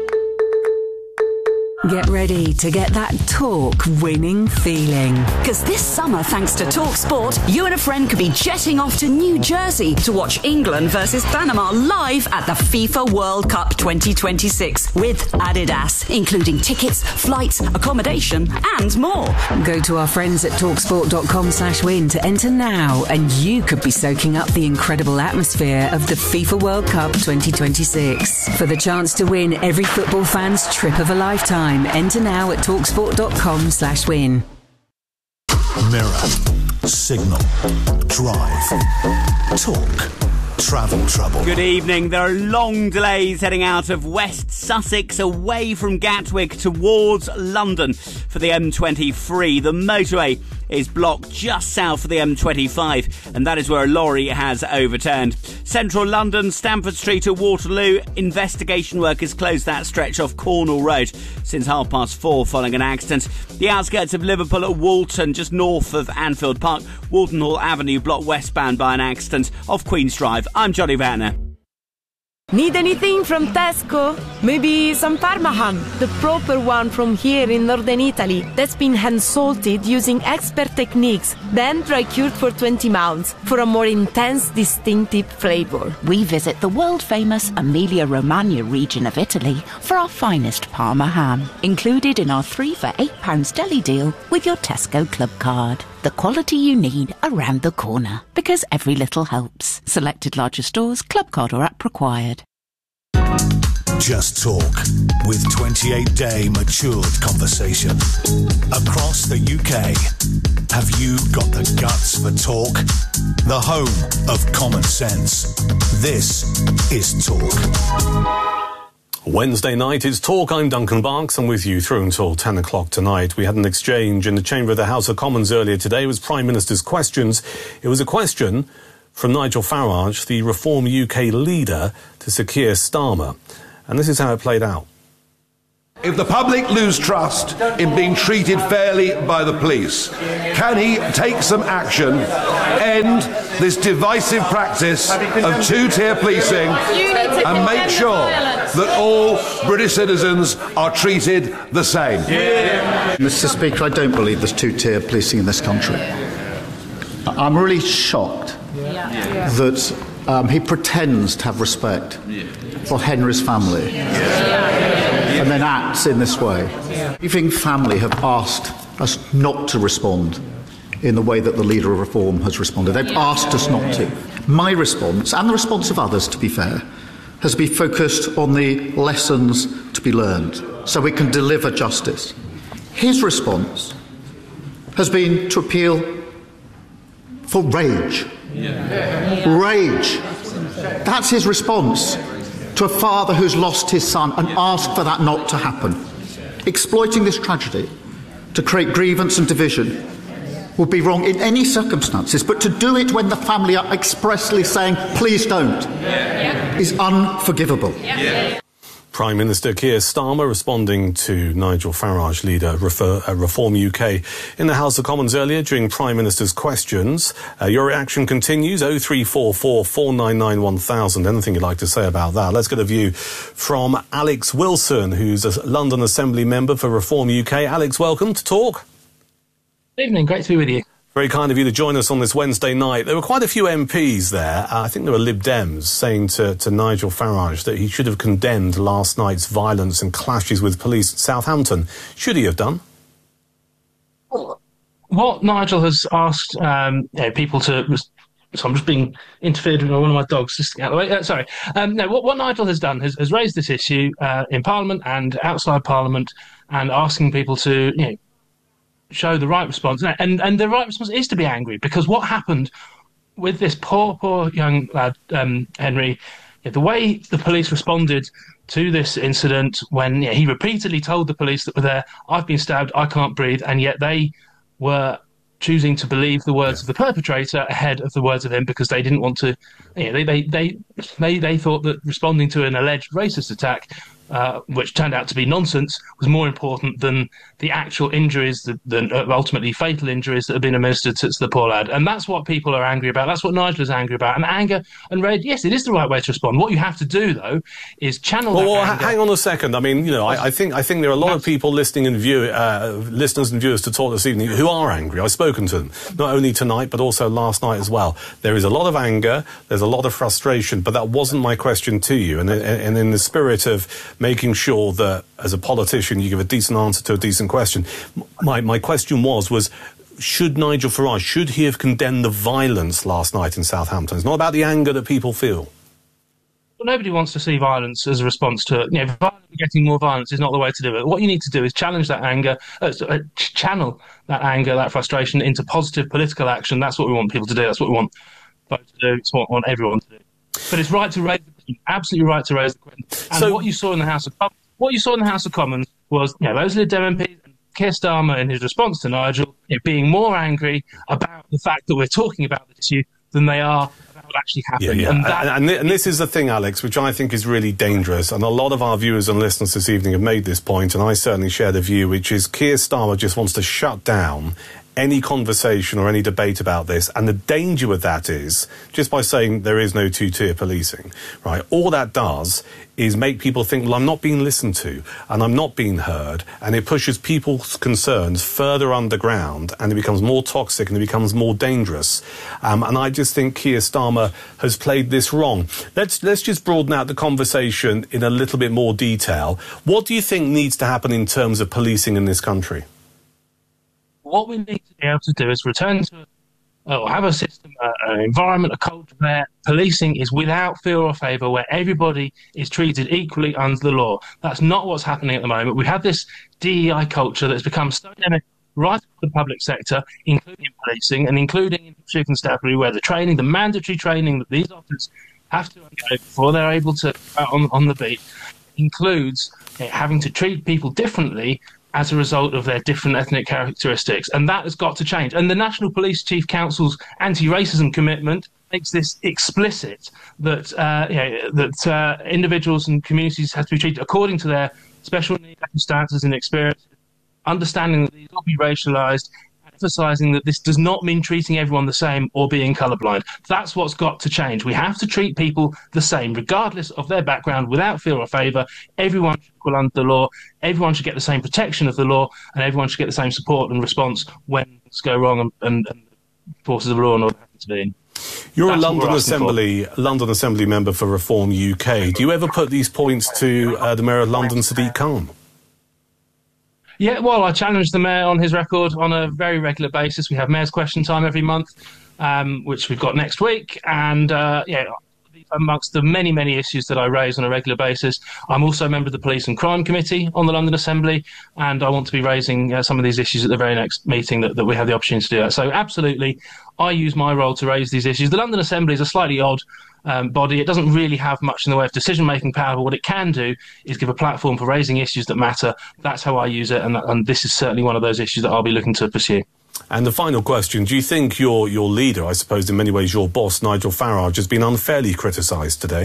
Get ready to get that Talk winning feeling. Because this summer, thanks to Talk Sport, you and a friend could be jetting off to New Jersey to watch England versus Panama live at the FIFA World Cup twenty twenty-six with Adidas, including tickets, flights, accommodation and more. Go to our friends at talksport.com slash win to enter now, and you could be soaking up the incredible atmosphere of the FIFA World Cup twenty twenty-six. For the chance to win every football fan's trip of a lifetime, enter now at talksport.com slash win. Mirror, Signal, Drive, Talk, Travel Trouble. Good evening. There are long delays heading out of West Sussex away from Gatwick towards London for the M twenty-three. The motorway is blocked just south of the M twenty-five, and that is where a lorry has overturned. Central London, Stamford Street to Waterloo. Investigation workers closed that stretch off Cornwall Road since half past four following an accident. The outskirts of Liverpool at Walton, just north of Anfield Park. Walton Hall Avenue blocked westbound by an accident off Queen's Drive. I'm Johnny Vanner. Need anything from Tesco? Maybe some Parma ham, the proper one from here in northern Italy, that's been hand-salted using expert techniques, then dry-cured for twenty months for a more intense, distinctive flavour. We visit the world-famous Emilia-Romagna region of Italy for our finest Parma ham, included in our three for eight pounds deli deal with your Tesco Club card. The quality you need around the corner. Because every little helps. Selected larger stores, club card or app required. Just Talk, with twenty-eight day matured conversation. Across the U K, have you got the guts for talk? The home of common sense. This is Talk. Wednesday night, it's Talk. I'm Duncan Barks. I'm with you through until ten o'clock tonight. We had an exchange in the chamber of the House of Commons earlier today. It was Prime Minister's questions. It was a question from Nigel Farage, the Reform U K leader, to Sir Keir Starmer. And this is how it played out. If the public lose trust in being treated fairly by the police, can he take some action, end this divisive practice of two-tier policing and make sure that all British citizens are treated the same? Yeah. Mister Speaker, I don't believe there's two-tier policing in this country. I'm really shocked yeah. that um, he pretends to have respect for Henry's family. And then acts in this way. Yeah. Grieving family have asked us not to respond in the way that the leader of Reform has responded. They've asked us not to. My response, and the response of others to be fair, has been focused on the lessons to be learned so we can deliver justice. His response has been to appeal for rage. Yeah. Rage. That's his response to a father who's lost his son and asked for that not to happen. Exploiting this tragedy to create grievance and division would be wrong in any circumstances, but to do it when the family are expressly saying, please don't, is unforgivable. Prime Minister Keir Starmer responding to Nigel Farage, leader refer, uh, Reform U K, in the House of Commons earlier during Prime Minister's questions. Uh, your reaction continues, oh three four four, four nine nine, one thousand. Anything you'd like to say about that? Let's get a view from Alex Wilson, who's a London Assembly member for Reform U K. Alex, welcome to Talk. Good evening, great to be with you. Very kind of you to join us on this Wednesday night. There were quite a few M Ps there. Uh, I think there were Lib Dems saying to, to Nigel Farage that he should have condemned last night's violence and clashes with police at Southampton. Should he have done? What Nigel has asked um, you know, people to... So I'm just being interfered with by one of my dogs. Just out of the way. Uh, sorry. Um, no, what, what Nigel has done has, has raised this issue uh, in Parliament and outside Parliament and asking people to... you know, show the right response, and and the right response is to be angry, because what happened with this poor poor young lad um, Henry, yeah, the way the police responded to this incident when yeah, he repeatedly told the police that were there, I've been stabbed, I can't breathe, and yet they were choosing to believe the words yeah. of the perpetrator ahead of the words of him, because they didn't want to, you know, they they they they, they thought that responding to an alleged racist attack, Uh, which turned out to be nonsense, was more important than the actual injuries, the, the ultimately fatal injuries that have been administered to, to the poor lad. And that's what people are angry about. That's what Nigel is angry about. And anger and rage, yes, it is the right way to respond. What you have to do, though, is channel well, that well, anger. Hang on a second. I mean, you know, I, I think I think there are a lot of people listening and view, uh, listeners and viewers to Talk this evening who are angry. I've spoken to them, not only tonight, but also last night as well. There is a lot of anger, there's a lot of frustration, but that wasn't my question to you. And, and in the spirit of making sure that that as a politician you give a decent answer to a decent question. My my question was was should Nigel Farage, should he have condemned the violence last night in Southampton? It's not about the anger that people feel. Well, nobody wants to see violence as a response to, you know, getting more violence is not the way to do it. What you need to do is challenge that anger, uh, channel that anger, that frustration into positive political action. That's what we want people to do. That's what we want folks to do. It's what we want everyone to do. But it's right to raise the question, absolutely right to raise the question. And so, what you saw in the House of Commons, what you saw in the House of Commons was, you know, those Lib Dem M Ps and Keir Starmer in his response to Nigel, you know, being more angry about the fact that we're talking about this issue than they are about what actually happened. Yeah, yeah. And, that, and, and this is the thing, Alex, which I think is really dangerous. And a lot of our viewers and listeners this evening have made this point, and I certainly share the view, which is Keir Starmer just wants to shut down any conversation or any debate about this. And the danger with that is, just by saying there is no two-tier policing, right, all that does is make people think, well, I'm not being listened to and I'm not being heard, and it pushes people's concerns further underground, and it becomes more toxic and it becomes more dangerous. Um, and I just think Keir Starmer has played this wrong. Let's, let's just broaden out the conversation in a little bit more detail. What do you think needs to happen in terms of policing in this country? What we need to be able to do is return to or have a system, uh, an environment, a culture where policing is without fear or favour, where everybody is treated equally under the law. That's not what's happening at the moment. We have this D E I culture that's become so endemic right across the public sector, including policing and including in chief constabulary, where the training, the mandatory training that these officers have to undergo before they're able to out on, on the beat, includes uh, having to treat people differently as a result of their different ethnic characteristics. And that has got to change. And the National Police Chief Council's anti-racism commitment makes this explicit, that uh, you know, that uh, individuals and communities have to be treated according to their special needs, circumstances and experiences, understanding that these will be racialised, emphasising that this does not mean treating everyone the same or being colourblind. That's what's got to change. We have to treat people the same, regardless of their background, without fear or favour. Everyone should equal under the law. Everyone should get the same protection of the law, and everyone should get the same support and response when things go wrong and, and, and forces of law and order happen to be in. You're That's a London Assembly for. London Assembly member for Reform U K. Do you ever put these points to uh, the Mayor of London, Sadiq Khan? Yeah, well, I challenge the Mayor on his record on a very regular basis. We have Mayor's Question Time every month, um, which we've got next week. And, uh, yeah, amongst the many, many issues that I raise on a regular basis, I'm also a member of the Police and Crime Committee on the London Assembly, and I want to be raising uh, some of these issues at the very next meeting that, that we have the opportunity to do that. So, absolutely, I use my role to raise these issues. The London Assembly is a slightly odd Um, body. It doesn't really have much in the way of decision-making power, but what it can do is give a platform for raising issues that matter. That's how I use it, and, and this is certainly one of those issues that I'll be looking to pursue. And the final question, do you think your, your leader, I suppose in many ways your boss, Nigel Farage, has been unfairly criticised today?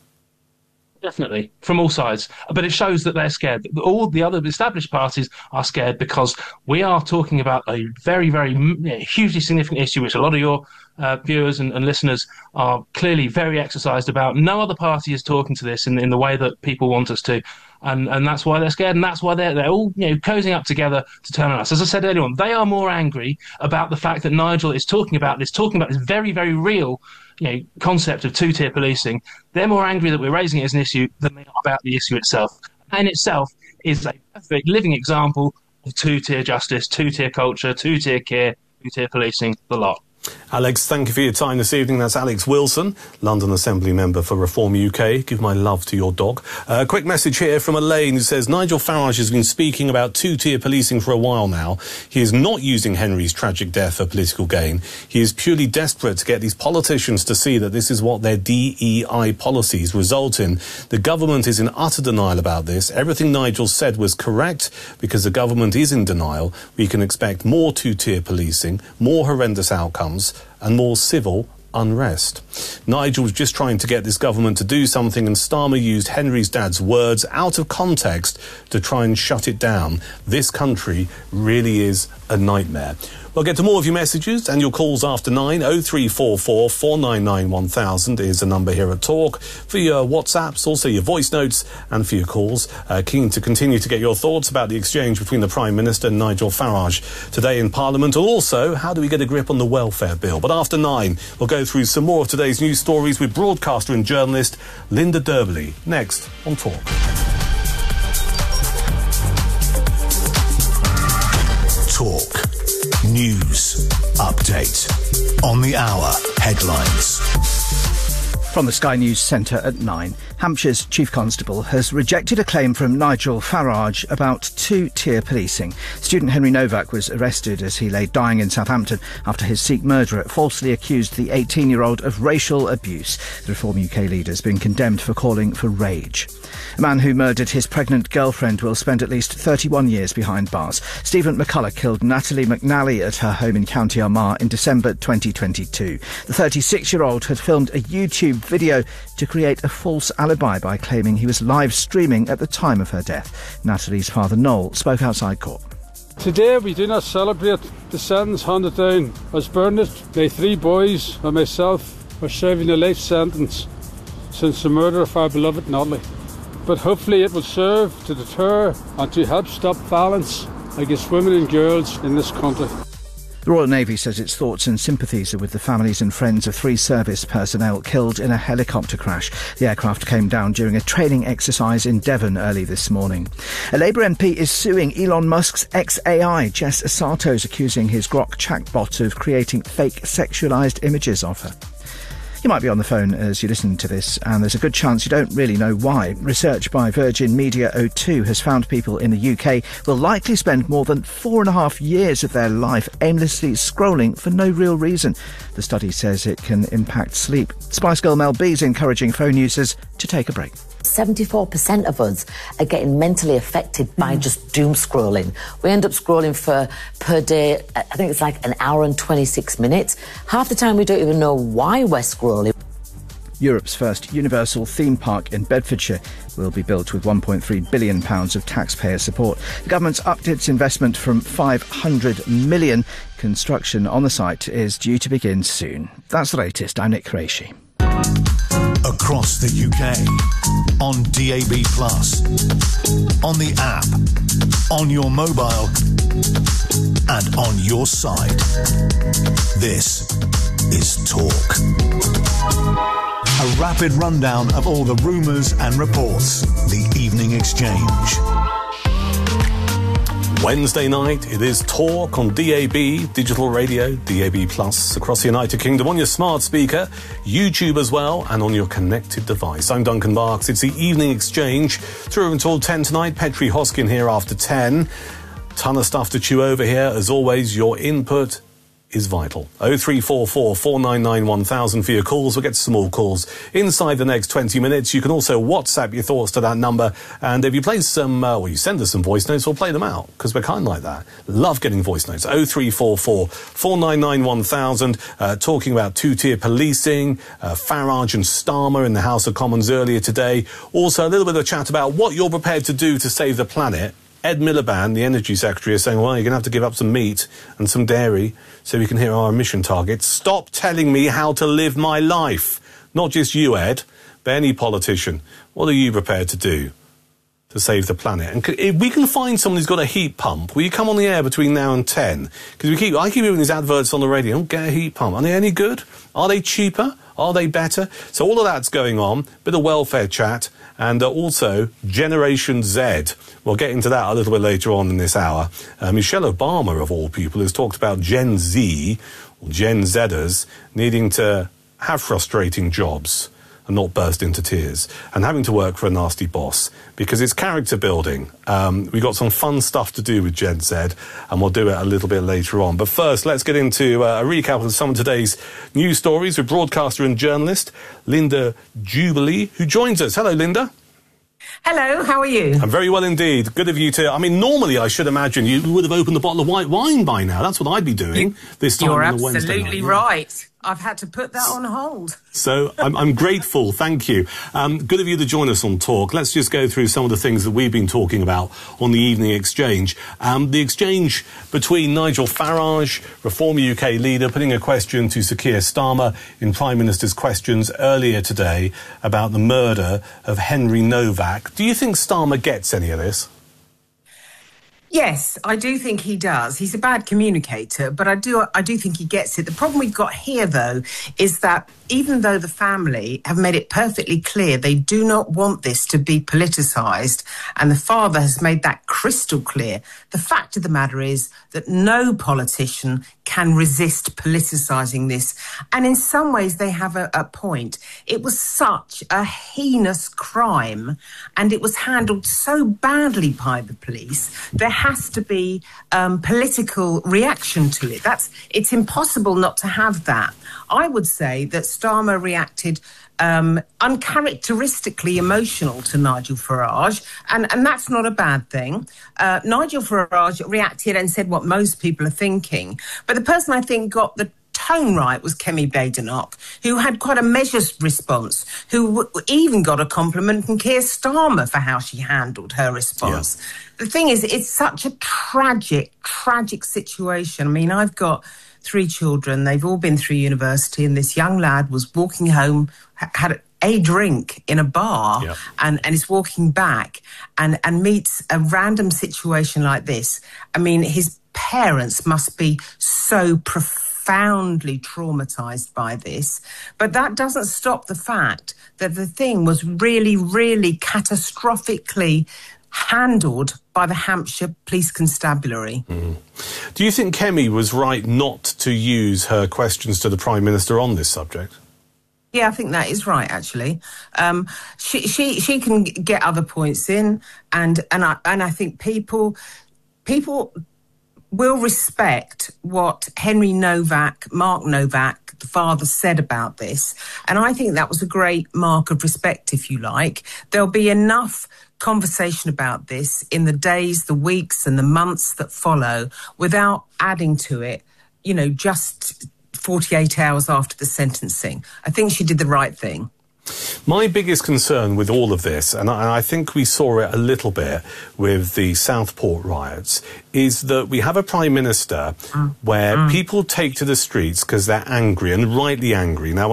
Definitely, from all sides. But it shows that they're scared. All the other established parties are scared because we are talking about a very, very you know, hugely significant issue, which a lot of your uh, viewers and, and listeners are clearly very exercised about. No other party is talking to this in, in the way that people want us to. And, and that's why they're scared, and that's why they're, they're all you know, cozying up together to turn on us. As I said earlier on, they are more angry about the fact that Nigel is talking about this, talking about this very, very real you know, concept of two-tier policing. They're more angry that we're raising it as an issue than they are about the issue itself. And in itself is a perfect living example of two-tier justice, two-tier culture, two-tier care, two-tier policing, the lot. Alex, thank you for your time this evening. That's Alex Wilson, London Assembly member for Reform U K. Give my love to your dog. A uh, quick message here from Elaine who says, Nigel Farage has been speaking about two-tier policing for a while now. He is not using Henry's tragic death for political gain. He is purely desperate to get these politicians to see that this is what their D E I policies result in. The government is in utter denial about this. Everything Nigel said was correct because the government is in denial. We can expect more two-tier policing, more horrendous outcomes, and more civil unrest. Nigel was just trying to get this government to do something, and Starmer used Henry's dad's words out of context to try and shut it down. This country really is a nightmare. We'll get to more of your messages and your calls after nine. oh three four four, four nine nine, one thousand is the number here at Talk. For your WhatsApps, also your voice notes, and for your calls. Uh, keen to continue to get your thoughts about the exchange between the Prime Minister and Nigel Farage today in Parliament. And also, how do we get a grip on the welfare bill? But after nine, we'll go through some more of today's news stories with broadcaster and journalist Linda Derbley. Next on Talk. Talk. News. Update. On the hour. Headlines. From the Sky News Centre at nine, Hampshire's Chief Constable has rejected a claim from Nigel Farage about two-tier policing. Student Henry Novak was arrested as he lay dying in Southampton after his Sikh murderer falsely accused the eighteen-year-old of racial abuse. The Reform U K leader has been condemned for calling for rage. A man who murdered his pregnant girlfriend will spend at least thirty-one years behind bars. Stephen McCullough killed Natalie McNally at her home in County Armagh in December twenty twenty-two. The thirty-six-year-old had filmed a YouTube video to create a false alibi by claiming he was live streaming at the time of her death. Natalie's father Noel spoke outside court. Today we do not celebrate the sentence handed down as Bernard. My three boys and myself are serving a life sentence since the murder of our beloved Natalie. But hopefully it will serve to deter and to help stop violence against women and girls in this country. The Royal Navy says its thoughts and sympathies are with the families and friends of three service personnel killed in a helicopter crash. The aircraft came down during a training exercise in Devon early this morning. A Labour M P is suing Elon Musk's ex-A I. Jess Asato's accusing his Grok chatbot of creating fake sexualised images of her. You might be on the phone as you listen to this, and there's a good chance you don't really know why. Research by Virgin Media O two has found people in the U K will likely spend more than four and a half years of their life aimlessly scrolling for no real reason. The study says it can impact sleep. Spice Girl Mel B is encouraging phone users to take a break. seventy-four percent of us are getting mentally affected by just doom scrolling. We end up scrolling for, per day, I think it's like an hour and twenty-six minutes. Half the time we don't even know why we're scrolling. Europe's first universal theme park in Bedfordshire will be built with one point three billion pounds of taxpayer support. The government's upped its investment from five hundred million pounds. Construction on the site is due to begin soon. That's the latest. I'm Nick Qureshi. Across the U K, on D A B plus, on the app, on your mobile, and on your side. This is Talk. A rapid rundown of all the rumours and reports. The Evening Exchange. Wednesday night, it is Talk on D A B, digital radio, D A B plus, across the United Kingdom, on your smart speaker, YouTube as well, and on your connected device. I'm Duncan Barks. It's the Evening Exchange. Through until ten tonight. Petri Hoskin here after ten. Ton of stuff to chew over here. As always, your input is vital. oh three four four, four nine nine, one thousand for your calls. We'll get to some more calls inside the next twenty minutes. You can also WhatsApp your thoughts to that number. And if you play some, uh, well, you send us some voice notes, we'll play them out, because we're kind of like that. Love getting voice notes. oh three four four, four nine nine, one thousand, uh, talking about two-tier policing, uh, Farage and Starmer in the House of Commons earlier today. Also, a little bit of chat about what you're prepared to do to save the planet. Ed Miliband, the Energy Secretary, is saying, well, you're going to have to give up some meat and some dairy so we can hit our emission targets. Stop telling me how to live my life. Not just you, Ed, but any politician. What are you prepared to do to save the planet? And if we can find someone who's got a heat pump, will you come on the air between now and ten? Because we keep, I keep hearing these adverts on the radio. Don't get a heat pump. Are they any good? Are they cheaper? Are they better? So all of that's going on. Bit of welfare chat. And uh, also Generation Z. We'll get into that a little bit later on in this hour. Uh, Michelle Obama, of all people, has talked about Gen Z, or Gen Zers, needing to have frustrating jobs and not burst into tears, and having to work for a nasty boss, because it's character building. Um, we've got some fun stuff to do with Gen Z, and we'll do it a little bit later on. But first, let's get into uh, a recap of some of today's news stories with broadcaster and journalist Linda Jubilee, who joins us. Hello, Linda. Hello, how are you? I'm very well indeed. Good of you to... I mean, normally I should imagine you would have opened a bottle of white wine by now. That's what I'd be doing you, this time on a Wednesday night. You're absolutely right. I've had to put that on hold. So I'm, I'm grateful. Thank you. Um, good of you to join us on Talk. Let's just go through some of the things that we've been talking about on the Evening Exchange. Um, the exchange between Nigel Farage, Reform U K leader, putting a question to Sir Keir Starmer in Prime Minister's questions earlier today about the murder of Henry Novak. Do you think Starmer gets any of this? Yes, I do think he does. He's a bad communicator, but I do I do think he gets it. The problem we've got here, though, is that even though the family have made it perfectly clear they do not want this to be politicised, and the father has made that crystal clear, the fact of the matter is that no politician can resist politicising this. And in some ways, they have a, a point. It was such a heinous crime, and it was handled so badly by the police. There has to be um, political reaction to it. That's it's impossible not to have that. I would say that Starmer reacted um, uncharacteristically emotional to Nigel Farage, and, and that's not a bad thing. Uh, Nigel Farage reacted and said what most people are thinking, but the person I think got the tone right was Kemi Badenoch, who had quite a measured response, who w- even got a compliment from Keir Starmer for how she handled her response. Yeah. The thing is, it's such a tragic, tragic situation. I mean, I've got three children. They've all been through university, and this young lad was walking home, ha- had a drink in a bar, yep. and, and is walking back and, and meets a random situation like this. I mean, his parents must be so profoundly traumatised by this. But that doesn't stop the fact that the thing was really, really catastrophically handled by the Hampshire Police Constabulary. Mm. Do you think Kemi was right not to use her questions to the Prime Minister on this subject? Yeah, I think that is right, actually. Um, she, she, she can get other points in, and, and, I, and I think people, people will respect what Henry Novak, Mark Novak, the father, said about this. And I think that was a great mark of respect, if you like. There'll be enough conversation about this in the days, the weeks and the months that follow without adding to it, you know, just forty-eight hours after the sentencing. I think she did the right thing. My biggest concern with all of this, and I, and I think we saw it a little bit with the Southport riots, is that we have a Prime Minister mm. where mm. people take to the streets because they're angry, and rightly angry. Now,